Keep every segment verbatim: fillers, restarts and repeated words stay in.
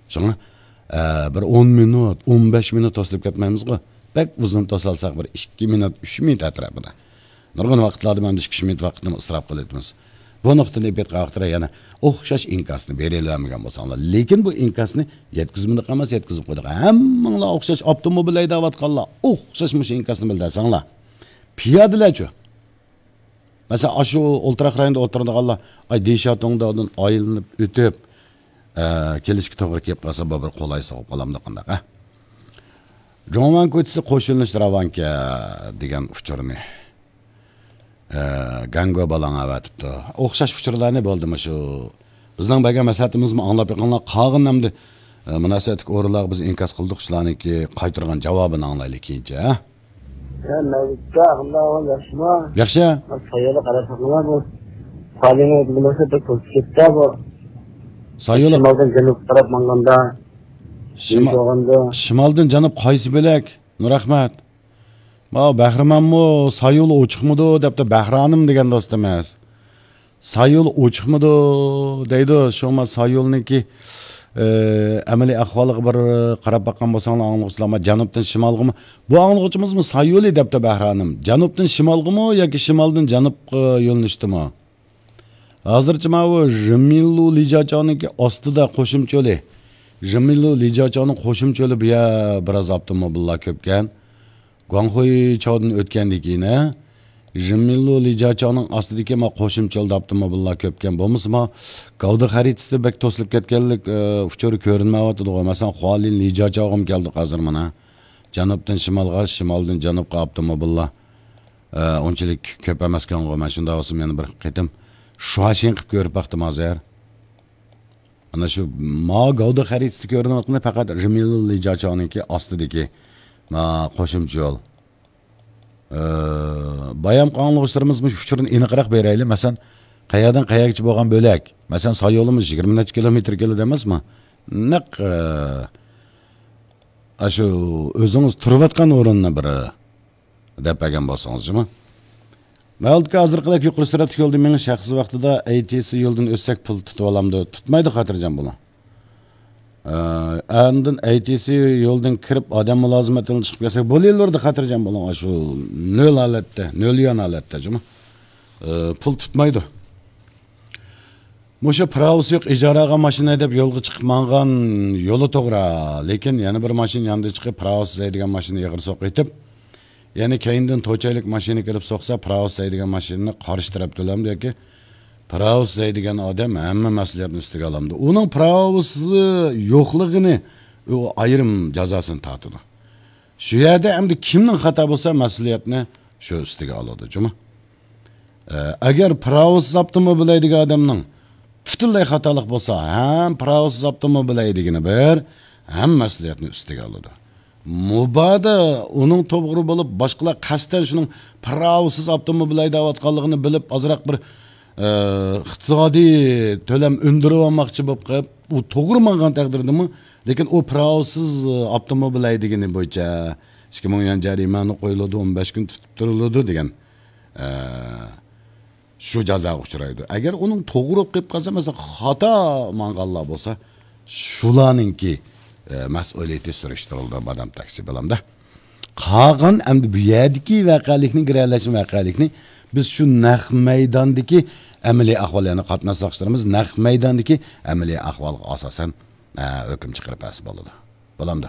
Şuna bir o'n minut, o'n besh minut to'silib ketmaymiz-ku. Bek uzun to'salsak bir ikki minut, uch minut atrofida. Nurg'un vaqtlarda mana ikki minut vaqtni isrof qilyapmiz. Bu nuqtani bet qaqtira yana o'xshash inkasni berilmagan bo'lsanglar, lekin bu inkasni yetkazimliq emas, yetkazib qo'ydik. Hammanglar o'xshash avtomobil haydayotganlar o'xshash mush inkasni bildirsanglar. Piyodalarchi. Mesela şu ultra rayonda o'tirganlar ay Deshatongdan aylanib o'tib, kelishga to'g'ri kelib qolsa bu bir qolay solib qolamdi qanday, ha? Jo'man ko'chasi qo'shilinish Ravanka degan uchurni Gango balan avatibdi. O'xshash uchurlarni bo'ldimi shu? Bizning baga maslahatimizmi anglab yiqqanlar qolgan hamda munosabatli o'rinlar biz inkas qildik shularniki qaytargan javobini anglaylik keyincha, ha? Yaxshi. Sayyohlar qarasaqlar bu Salini bilmasa da ko'rsatda bu. Sayyohlar shimoldan janub taraf manganda shimoldan janub qaysi bo'lak? Nurahmat. Ma Bahramanmi, Sayyo'l ochiqmidi debdi Bahranim degan do'st emas. Sayyo'l ochiqmidi deydi, shoma Sayyo'lniki amaliy ahvoliga bir qarab bakkan bo'lsanglar anglag'uchilar, janubdan shimolgami? Bu anglag'uchimizmi Sayyo'li debdi Bahranim. Janubdan shimolgami yoki shimoldan janubga yo'lnishdimi? Hozircha mana bu Jamilu Lijachoniki ostida qo'shimcho'li. Jamilu Lijachoning qo'shimcho'li bu ya biroz avtomobillar ko'pkan. Guanghui chowdan o'tgandan keyin Jamilu Lijachoning ostidagi ma qo'shimcho'li avtomobillar ko'pkan. Bo'lmasa Gavda xaritasida bek to'silib ketganlik uchori ko'rinmayapti. Masalan, Xolin Lijachog'im keldi hozir mana. Janubdan shimolga, shimoldan janubga avtomobillar unchalik ko'p emaskan, mana shunda bo'lsa meni bir qitim shuashin qilib ko'rib baxtim hozir. Ana shu ma Gavda xaritasida ko'rinayotganda faqat Jamilu Lijachoniki ostidagi ma qo'shimcha yo'l. Bayam qonunchilarimiz bu uchurni aniqroq berayli. Masalan, qayadan qayagacha bo'lgan bo'lak. Masalan, Sayyo'limiz yigirma kilometr keladi emasmi? Naq ashu o'zingiz turayotgan o'rinni bir depagan bo'lsangiz-mi? Ma'lumki hozirgidek yuqori sur'atli yo'lda men shaxsiy vaqtida A T C yo'ldan o'tsak pul tutib olamdi. Tutmaydi xotirjam bular. Andın A T C yo'ldan kirib odam mulozimatidan chiqib kelsak bo'laylardi xotirjam bo'ling. Shu nol holatda, nol yon holatda, juma. Pul tutmaydi. Musha pravos yo'q, ijaraga mashina deb yo'lga chiqib mangan yo'li to'g'ri, lekin yana bir mashina yanında chiqib pravos deydigan mashina yig'ir so'qitib, yani keyindan to'chaylik mashina kelib so'qsa pravos deydigan mashinani qarshi tarafda olamdi yoki pravos deydigan odam hamma mas'uliyatni ustiga olamdi. Uning pravosi yo'qligini u ayrim jazosini tortadi. Shu yerda endi kimning xato bo'lsa mas'uliyatni shu ustiga oladi, juma. Agar pravos zaptimi bilaydigan odamning butunlay xatolik bo'lsa, ham pravos zaptimi bilaydigini bir, ham mas'uliyatni ustiga oladi. Mubada uning to'g'ri bo'lib, boshqalar qasddan shuning pravosiz avtomobil haydayotganligini bilib, ozroq bir iqtisodiy to'lam undirib olmoqchi bo'lib qolib, u to'g'ri bo'lgan taqdirdami, lekin u pravosiz avtomobil haydagani bo'yicha ikki ming yuan jarimani qo'yiladi, o'n besh kun tutib turiladi degan shu jazoga uchraydi. Agar uning to'g'ri qilib qolsa, masalan, xato manganlar bo'lsa, shularningki mas'uliyati surishtirildi badam taksi bilamda. Qolgan endi bu yerdagi voqelikni, giralash voqelikni biz shu naq maydondagi amaliy ahvollarni qatnashchilarimiz naq maydondagi amaliy ahvolga asosan hukm chiqarib as bo'ladi. Bilamda.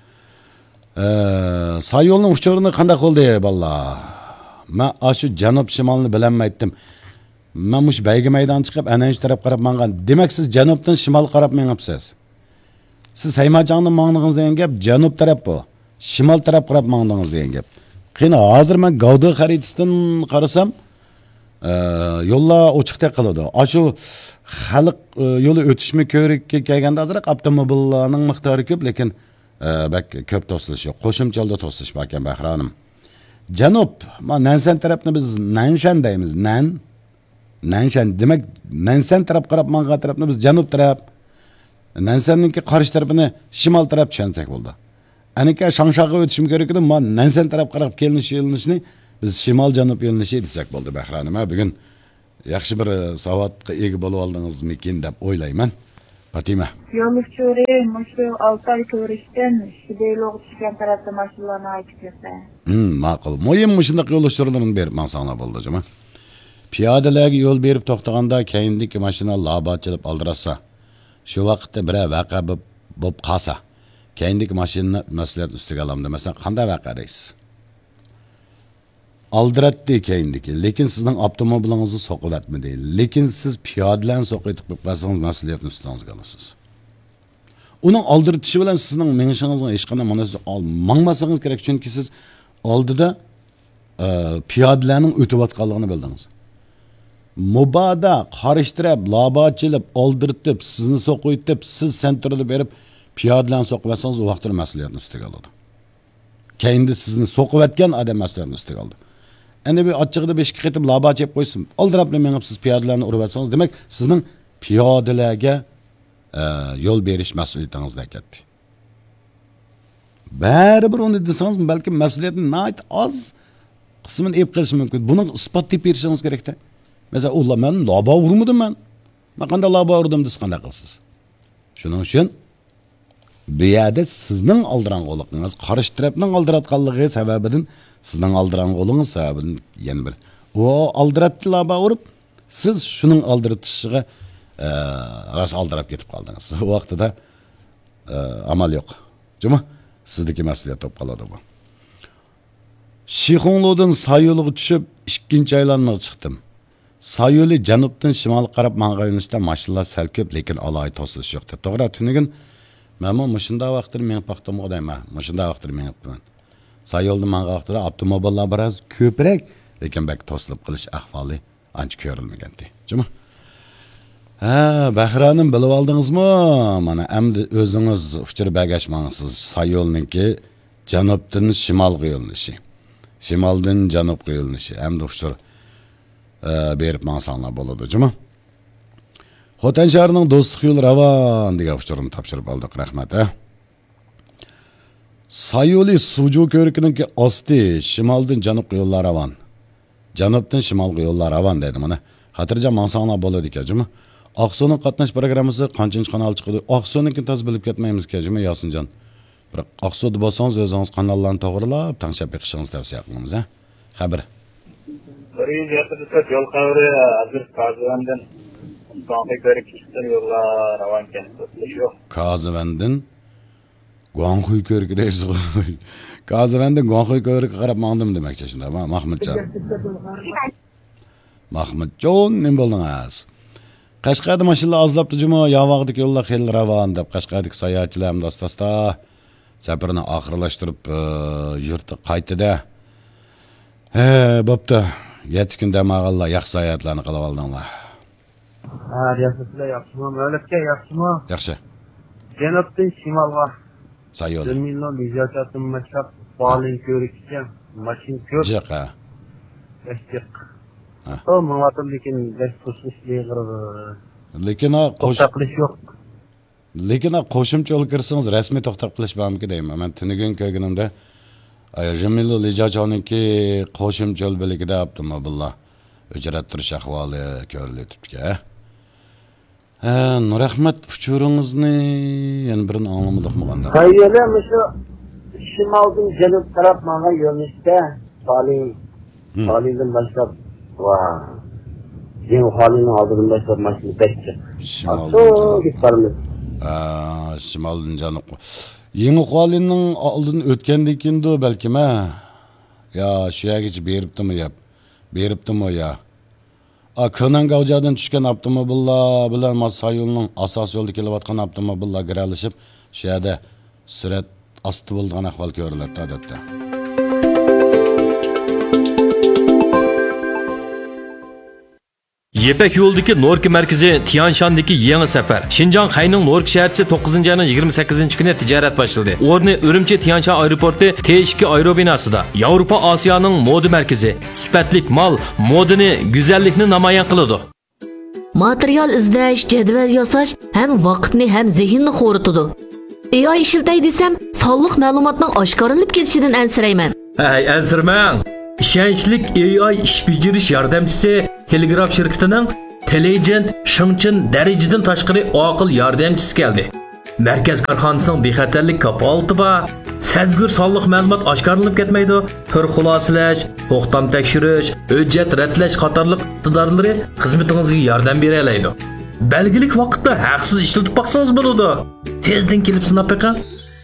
Sayyo'lning uchurini qanday qildi bolalar? Men shu janub shimolni bilamaydim. Men mush bayga maydon chiqib ana shu taraf qarab mangan. Demak siz janubdan shimol qarab mengapsiz. Siz Saymajonning mangdingiz degan gap janub taraf bu. Shimol taraf qarab mangdingiz degan gap. Qina hozir men Gavda xaritasidan qarasam, yo'llar ochiqda qoladi. Shu xalq yo'li o'tishmi ko'rikka kelganda hozir avtomobillarning miqdori ko'p, lekin bak ko'p to'silish yo'q. Qo'shimchalarda to'silish bor ekan Bahranim. Janub, ma Nansan tarafni biz Nanshan deymiz. Nan Nanshan demak Nansan taraf qarab mangan tarafni biz janub taraf, Nansanninki qarshi tarafini shimol taraf tushunsak bo'ldi. Aniki Shangshaga o'tishim kerak edi, men Nansan taraf qarab kelinish yo'linishni biz shimol janub yo'linishi desak bo'ldi Bahranim. Bugun yaxshi bir savodga ega bo'lib oldingizmi ekan deb o'ylayman. Fatima. Yo'llik cho'ri, mushu olti oy ko'rishdan shidayloq tushgan tarafda mashinalarni aytib bersa. Hmm, ma'qul. Mo'yin mushundaq yo'l ushurlarini berib mansana bo'ldi, juma. Piyodalarga yo'l berib to'xtaganda keyindagi mashina labochilib oldirasa, shu vaqtda bir vaqa bo'lib qolsa, keyindagi mashinani mas'uliyat ustiga olamdi. Masalan, qanday vaqa deysiz? Aldiratdi keyindiki, lekin sizning avtomobilingizni so'qib atmadi. Lekin siz piyodalarni so'qib etib qo'ysangiz mas'uliyatni ustingizga olasiz. Uning aldiritishi bilan sizning menishingizga hech qanday munosabat olmasangiz kerak, chunki siz oldida e, piyodalarning o'tayotganligini bildingiz. Mubada qarishtirib, labochilib, oldirtib, sizni so'qib etib, siz sentrni berib piyodalarni so'qib atsangiz, u vaqtda mas'uliyatni ustiga oladi. Keyinda sizni so'qib atgan odam mas'uliyatni ustiga oldi. Endi bir açıqda beşikka qetib laba chep qo'ysin. Oldirabni menib siz piyodalarni urib atsangiz, demak, sizning piyodalarga e, yo'l berish mas'uliyatingizda ketdi. Baribir uni desangiz, balki mas'uliyatni nayt az qismini ep qilish mumkin. Buni isbot deb berishingiz kerakda. Mesela, "Ular men laba urmadim men. Men qanday laba urdim desiz qanday qilsiz?" Shuning uchun bu yerda sizning aldirang'oligingiz, qarish tarafning aldiratganligi sababidan sizning aldirang'oligingiz sababidan yana bir o aldiratdi laba urib, siz shuning aldiratishiga e, ras aldirab ketib qoldingiz. O vaqtida e, amal yo'q. Juma sizniki mas'uliyat bo'lib qoladi bu. Shixonlodan Sayyo'lga tushib, ikkinchi aylanmaga chiqdim. Sayyo'li janubdan shimolga qarab manga yo'nalishda mashinalar sal ko'p, lekin aloy to'silish yo'q. To'g'ri, tunigin men mushunda vaqtda men paxtamga deyman. Mushunda vaqtda men yapman. Sayyo'lda manga vaqtda avtomobillar biroz ko'proq, lekin bak to'silib qilish ahvoli ancha ko'rilmagandi. Juma. Ha, Bahranim bilib oldingizmi? Mana endi o'zingiz uchir bagashmangsiz. Sayyo'lniki janubdan shimolga yo'linishi. Shimoldan janubga yo'linishi. Endi uchir e, berib mansanglar bo'ladi, juma. Xotan shahrining do'stlik yo'li ravon degan uchurini topshirib oldik, rahmat. Ha? Sayyo'li Suju ko'rikininki osti shimoldan janubga yo'llar ravon. Janubdan shimolga yo'llar ravon dedi mana. Xotirjam mansanglar bo'ladi ekan, juma. Oqsuning qatnash programmasi qanchinchi kanal chiqadi? Oqsunikini toz bilib ketmaymiz ekan, juma Yosinjon. Biroq Oqsuda bo'lsangiz o'zingiz kanallarni to'g'rilab, tanishib beqishingizni tavsiya qilamiz, ha? Xabar. bir yuz yetmish yo'l qavri Aziz Qazivandan Guangxi ko'rikdan yo'llar ravon keldi. Yo'q. Qazivandan Guangxi ko'rikdaysiz. Qazivandan Guangxi ko'rikka qarab mangdim demakchi shunda, Mahmudjon. Mahmudjon, nima bo'ldingiz? Qashqarda mashinalar ozlabdi juma, yavog'dagi yo'llar xeyli ravon deb Qashqardagi sayohatchilar ham dostasta safarini oxirlashtirib yurtga qaytdi. He, bo'pti. yetti kun dam olganlar, yaxshi sayohatlarni qilib oldinglar. Ha, riyosatlar yaxshimi? Mavludga yaxshimi? Yaxshi. Janubdan shimolga Sayyo'li. Zemillo Lijatdan boshlab Balin ko'rikcha mashin ko'p. Jiq, ha. Jiq. Ha. O, muvatim lekin besh to'sish deyiladi. Lekin ha qo'sh To'xtalish yo'q. Lekin ha qo'shimcha olib kirsangiz rasmiy to'xtab qilish mumkin deyman. Men tunigun ko'rganimda Zemillo Lijatniki qo'shimcha yo'l beligida avtomobillar ujrat turish ahvoli ko'rilyapti. Ha, rahmat uchuringizni yana birini anglamadik qanda. Sayyo'li shu shimoldan janub taraf menga yo'nalishda Balin Balindan boshlab va Jin Xolining oldidan boshlab mashina bekchi. Shimoldan shimoldan janub. Yangi Xolining oldidan o'tgandan keyin balki ma yo shu yergacha beribdimi yap. Beribdimi ya. A Kanangavjadan tushgan avtomobillar bilan Sayyo'lning asos yo'lda kelayotgan avtomobillar giralishib, shu yerda surat osti bo'lgan ahvol ko'riladi odatda. Yepak yo'ldagi Norki markazi Tianshandagi yangi safar. Xinjiang Xayning Norki shaharchisi to'qqizinchi ayning yigirma sakkizinchi kuni tijorat boshladi. O'rni Urumchi Tianshan aeroporti T ikki aerobinosida. Yevropa Osiyoning moda markazi. Sifatlik mal modani, go'zallikni namoyon qiladi. Material izlash, jadval yasash ham vaqtni ham zehnni xo'ritadi. A I ishlatay desam, sonliq ma'lumotning oshkoralanib ketishidan ansirayman. Hey, ansirmang. Ishonchlik A I ish bajarish yordamchisi Telegraph shirkatining Telejin, Shingchin darajadan tashqari aql yordamchisi keldi. Markaz korxonasining bexatarlik kapolati bor. Sezgur sonliq ma'lumot oshkorlanib ketmaydi. Tur xulosalash, to'xtam tekshirish, hujjat radlash qatorliq iqtidorlari xizmatingizga yordam bera oladi. Belgilik vaqtda haqsiz ishlatib baqsangiz bo'ladi. Tezdan kelib sinab beqing.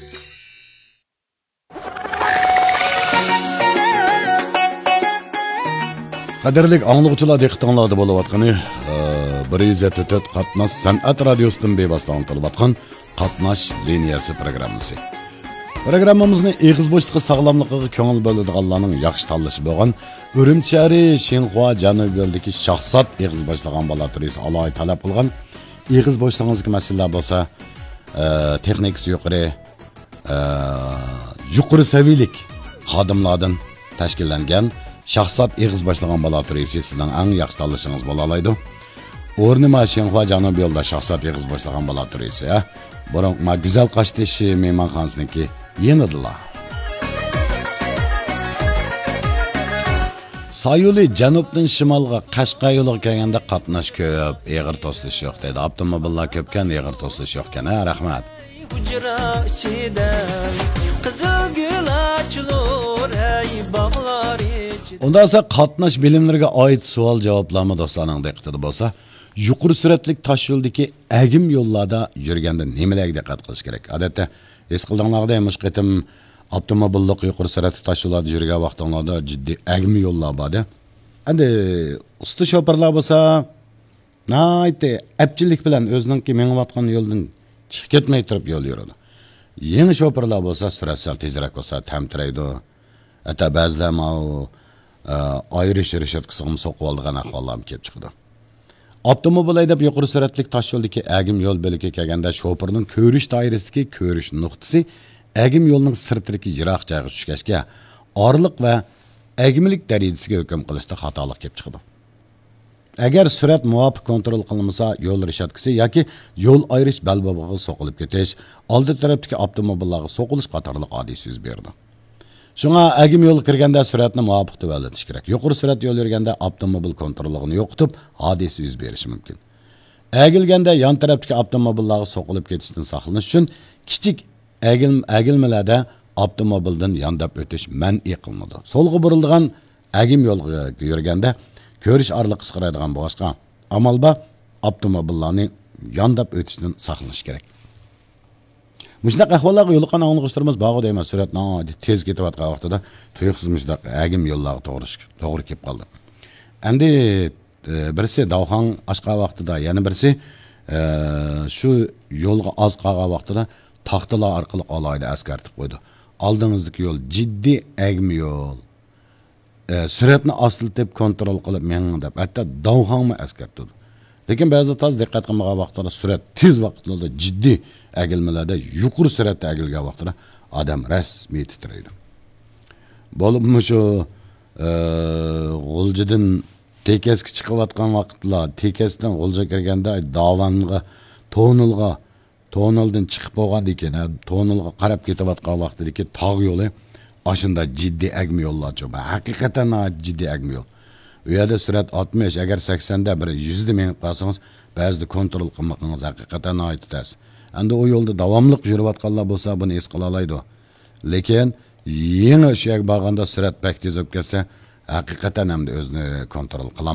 Qadrlik anglag'uchilar diqqatingizda bo'layotgani bir yuz to'rt qatnash san'at radiosidan bevosita qilayotgan qatnash liniyasi programmasi. Programmamizni eg'iz bo'shliqi sog'lomligiga ko'ngil bo'ladiganlarning yaxshi tanlashi bo'lgan Urumchari Shinhua Janubiy yo'ldagi shaxsat eg'iz bo'shlig'an bola turisi aloy talab qilgan eg'iz bo'shlig'ingizga masalalar bo'lsa, texnikasi yuqori, yuqori savilik xodimlardan tashkillangan shaxsat eg'iz bo'shlig'an bola turisi sizning eng yaxshi tanlashingiz bo'la oladi. O'rni ma Shinhua Janubiy yo'lda shaxsat eg'iz bo'shlig'an bola turisi, ha. Burun ma güzel qaşteşi mehmonxonasiki yenidilar. Sayuli janubdan shimolga Qashqa yo'liga kelganda qatnash ko'p, eg'ir to'sish yo'q deydi. Avtomobillar ko'pkan, eg'ir to'sish yo'qkan. Ha, rahmat. Unda esa qatnash bilimlariga oid savol javoblarni do'stlarning diqqatida bo'lsa, yuqori suratlik tosh yo'ldagi agim yo'llarda yurganda nimalarga diqqat qilish kerak? Odatda his qildinglarda mush qitim avtomobillik yuqori suratli tosh yo'llarda yurgan vaqtinglarda jiddiy agim yo'llar bor. Endi usta shoferlar bo'lsa, nayte apchilik bilan o'ziningki mengayotgan yo'ldan chiqib ketmay turib yo'l yuradi. Yangi shoferlar bo'lsa, surat sal tezroq bo'lsa, tamtiraydi. Hatta ba'zilar ma ayrish reshetkasini so'qib olgan ahvollar kelib chiqadi. Avtomobil haydab yuqori suratli tosh yo'ldagi agim yo'l bo'ligiga kelganda shoferning ko'rish doirasidagi ko'rish nuqtasi agim yo'lning sirtidagi yiroq joyga tushgachga orliq va agimlik darajasiga hukm qilishda xatolik kelib chiqadi. Agar surat muvofiq kontrol qilinmasa, yo'l reshetkasi yoki yo'l ayrish balbog'iga so'qilib ketish, oldi tarafdagi avtomobillarga so'qilish qatorliq hodisa yuz berdi. Shunga agim yo'l kirganda suratni muvofiq tuvalatish kerak. Yuqori surat yo'l yurganda avtomobil kontrolligini yo'qotib, hodisa yuz berishi mumkin. Agilganda yon tarafdagi avtomobillarga so'qilib ketishdan saqlanish uchun kichik agil agilmalarda avtomobildan yondab o'tish man'iy qilinadi. So'lga burilgan agim yo'lga yurganda ko'rish orliq qisqaradigan boshqa amal bor, avtomobillarni yondab o'tishdan saqlanish kerak. Müştaq ahvollarga yo'liqqan anglag'ishlarimiz bog'i deyman, suratni tez ketayotgan vaqtida tuyuqsiz müştaq agim yo'llarga to'g'ri to'g'ri kelib qoldi. Endi birisi Davxon ashqa vaqtida, yana birisi shu yo'lga oz qolgan vaqtida taxtalar orqali alayda askartib qo'ydi. Oldingizdagi yo'l jiddiy agim yo'l. Suratni asıltib kontrol qilib meng deb hatto Davxonmi askartdi. Lekin ba'zi tez diqqat qilmagan vaqtlarda surat tez vaqtlarda jiddiy agilmalarda yuqori suratda agilgan vaqtida odam rasmiy titraydi. Bo'libmi shu g'uljidan tekasga chiqayotgan vaqtlar, tekasdan g'ulja kirganda davonga, tonilga, tonildan chiqib bo'lgan ekan, tonilga qarab ketayotgan vaqtdagi tog' yo'li ashunda jiddiy agmi yo'llar cho'ba. Haqiqatan jiddiy agmi yo'l. U yerda surat oltmish, agar sakson da bir yuz da menib qolsangiz, ba'zida kontrol qilmoqingiz haqiqatan aytasiz. Endi u yo'lda davomli yurayotganlar bo'lsa, buni es qila oladi. Lekin yangi o'sha borganda surat pek tez o'tib ketsa, haqiqatan ham o'zini kontrol qila